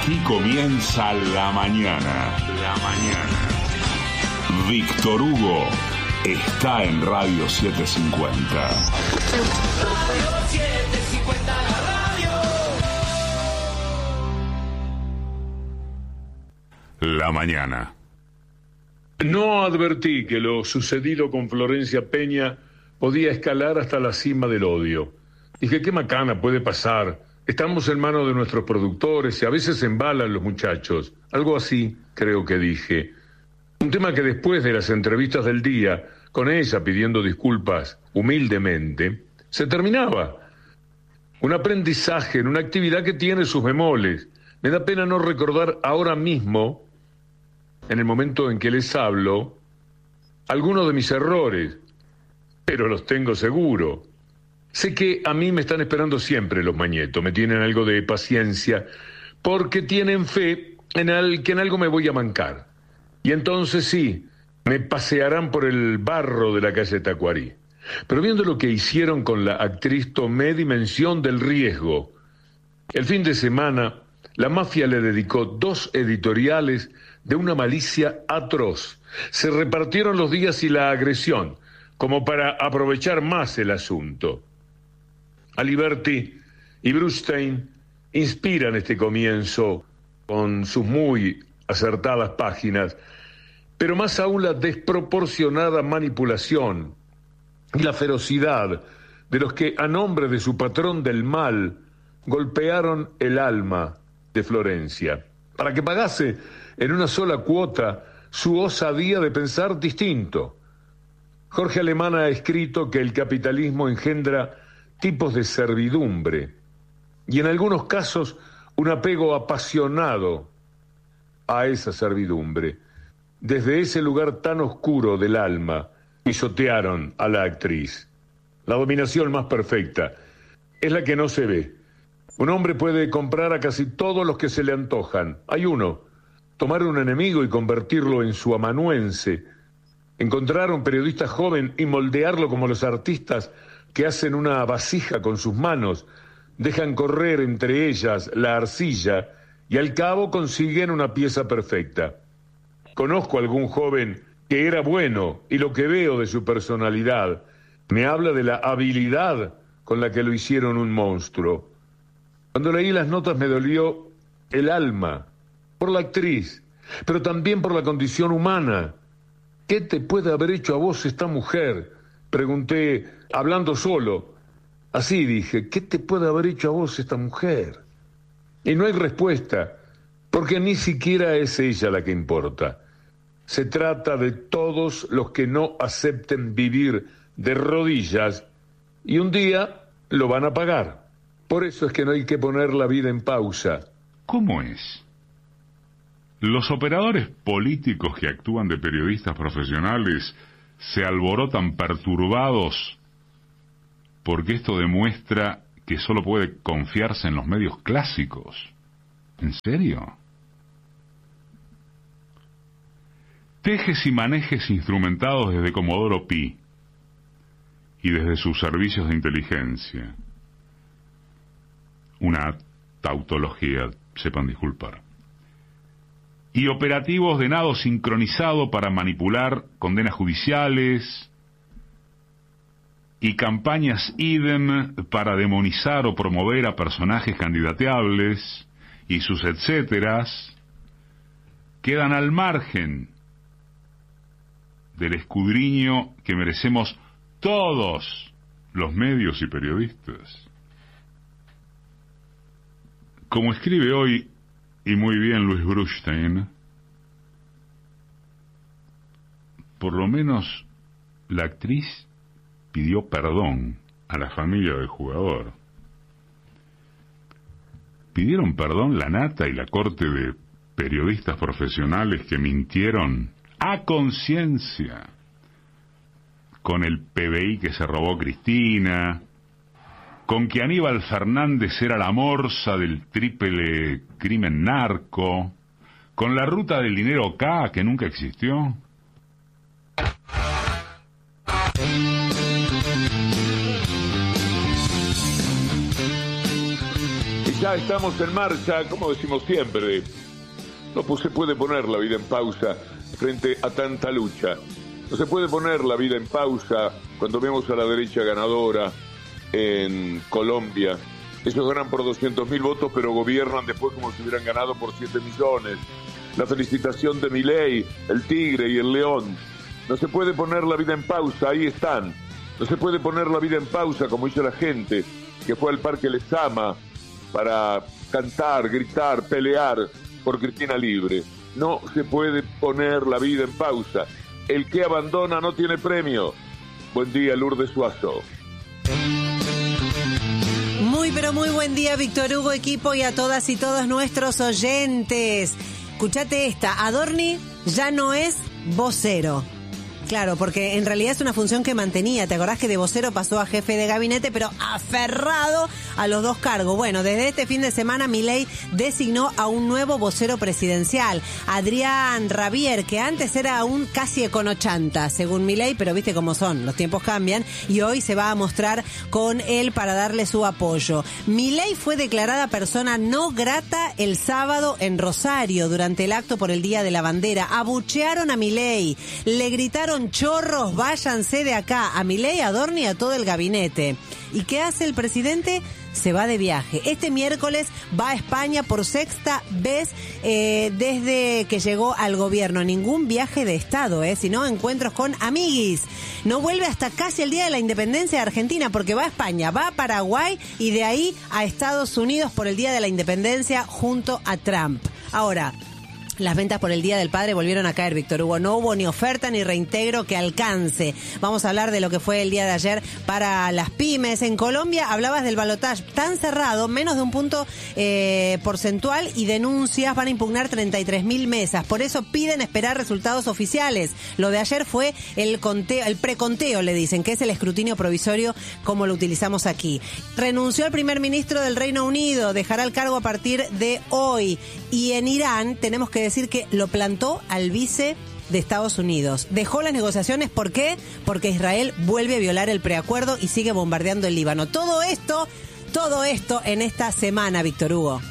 Así comienza la mañana. La mañana. Víctor Hugo está en Radio 750. Radio 750, la radio. La mañana. No advertí que lo sucedido con Florencia Peña podía escalar hasta la cima del odio. Dije, qué macana puede pasar. Estamos en manos de nuestros productores y a veces se embalan los muchachos. Algo así, creo que dije. Un tema que después de las entrevistas del día, con ella pidiendo disculpas humildemente, se terminaba. Un aprendizaje en una actividad que tiene sus bemoles. Me da pena no recordar ahora mismo, en el momento en que les hablo, algunos de mis errores, pero los tengo seguro. Sé que a mí me están esperando siempre los Mañeto, me tienen algo de paciencia, porque tienen fe que en algo me voy a mancar. Y entonces sí, me pasearán por el barro de la calle Tacuarí. Pero viendo lo que hicieron con la actriz, tomé dimensión del riesgo. El fin de semana, la mafia le dedicó 2 editoriales de una malicia atroz. Se repartieron los días y la agresión, como para aprovechar más el asunto. Aliberti y Brustein inspiran este comienzo con sus muy acertadas páginas, pero más aún la desproporcionada manipulación y la ferocidad de los que, a nombre de su patrón del mal, golpearon el alma de Florencia, para que pagase en una sola cuota su osadía de pensar distinto. Jorge Alemán ha escrito que el capitalismo engendra tipos de servidumbre y en algunos casos un apego apasionado a esa servidumbre. Desde ese lugar tan oscuro del alma pisotearon a la actriz. La dominación más perfecta es la que no se ve. Un hombre puede comprar a casi todos los que se le antojan. Hay uno, tomar un enemigo y convertirlo en su amanuense, encontrar un periodista joven y moldearlo como los artistas que hacen una vasija con sus manos, dejan correr entre ellas la arcilla y al cabo consiguen una pieza perfecta. Conozco a algún joven que era bueno y lo que veo de su personalidad me habla de la habilidad con la que lo hicieron un monstruo. Cuando leí las notas me dolió el alma, por la actriz, pero también por la condición humana. ¿Qué te puede haber hecho a vos esta mujer?, pregunté, hablando solo. Así dije, ¿qué te puede haber hecho a vos esta mujer? Y no hay respuesta, porque ni siquiera es ella la que importa. Se trata de todos los que no acepten vivir de rodillas y un día lo van a pagar. Por eso es que no hay que poner la vida en pausa. ¿Cómo es? Los operadores políticos que actúan de periodistas profesionales se alborotan perturbados porque esto demuestra que solo puede confiarse en los medios clásicos. ¿En serio? Tejes y manejes instrumentados desde Comodoro Pi y desde sus servicios de inteligencia. Una tautología, sepan disculpar. Y operativos de nado sincronizado para manipular condenas judiciales y campañas idem para demonizar o promover a personajes candidateables y sus etcéteras, quedan al margen del escudriño que merecemos todos los medios y periodistas. Como escribe hoy, y muy bien, Luis Brustein, por lo menos la actriz pidió perdón a la familia del jugador. Pidieron perdón la nata y la corte de periodistas profesionales que mintieron a conciencia con el PBI que se robó Cristina, con que Aníbal Fernández era la morsa del triple crimen narco, con la ruta del dinero K que nunca existió. Ya Ya estamos en marcha, como decimos siempre. No se puede poner la vida en pausa frente a tanta lucha. No se puede poner la vida en pausa cuando vemos a la derecha ganadora en Colombia. Ellos ganan por 200.000 votos, pero gobiernan después como si hubieran ganado por 7 millones. La felicitación de Milei, el tigre y el león. No se puede poner la vida en pausa, ahí están. No se puede poner la vida en pausa como hizo la gente que fue al Parque Lezama para cantar, gritar, pelear por Cristina Libre. No se puede poner la vida en pausa. El que abandona no tiene premio. Buen día, Lourdes Suazo. Muy, pero muy buen día, Víctor Hugo, equipo, y a todas y todos nuestros oyentes. Escuchate esta, Adorni ya no es vocero. Claro, porque en realidad es una función que mantenía. ¿Te acordás que de vocero pasó a jefe de gabinete, pero aferrado a los dos cargos? Bueno, desde este fin de semana Milei designó a un nuevo vocero presidencial, Adrián Rabier, que antes era un casi econochanta, según Milei, pero viste cómo son, los tiempos cambian, y hoy se va a mostrar con él para darle su apoyo. Milei fue declarada persona no grata el sábado en Rosario, durante el acto por el Día de la Bandera. Abuchearon a Milei, le gritaron chorros, váyanse de acá, a Milei, a Adorni y a todo el gabinete. ¿Y qué hace el presidente? Se va de viaje. Este miércoles va a España por sexta vez desde que llegó al gobierno. Ningún viaje de Estado, sino encuentros con amiguis. No vuelve hasta casi el Día de la Independencia de Argentina, porque va a España, va a Paraguay y de ahí a Estados Unidos por el Día de la Independencia junto a Trump. Ahora, las ventas por el Día del Padre volvieron a caer, Víctor Hugo. No hubo ni oferta ni reintegro que alcance. Vamos a hablar de lo que fue el día de ayer para las pymes. En Colombia hablabas del balotaje tan cerrado, menos de un punto porcentual, y denuncias van a impugnar 33.000 mesas. Por eso piden esperar resultados oficiales. Lo de ayer fue el conteo, el preconteo, le dicen, que es el escrutinio provisorio como lo utilizamos aquí. Renunció el primer ministro del Reino Unido, dejará el cargo a partir de hoy. Y en Irán tenemos que decir que lo plantó al vice de Estados Unidos. Dejó las negociaciones, ¿por qué? Porque Israel vuelve a violar el preacuerdo y sigue bombardeando el Líbano. Todo esto en esta semana, Víctor Hugo.